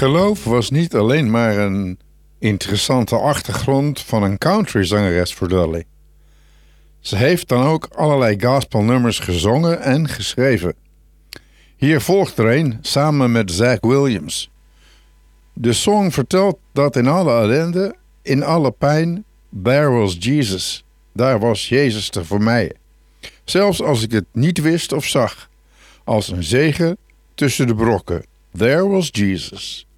Geloof was niet alleen maar een interessante achtergrond van een countryzangeres voor Dolly. Ze heeft dan ook allerlei gospelnummers gezongen en geschreven. Hier volgt er een samen met Zach Williams. De song vertelt dat in alle ellende, in alle pijn, there was Jesus. Daar was Jezus er voor mij. Zelfs als ik het niet wist of zag. Als een zegen tussen de brokken. There was Jesus.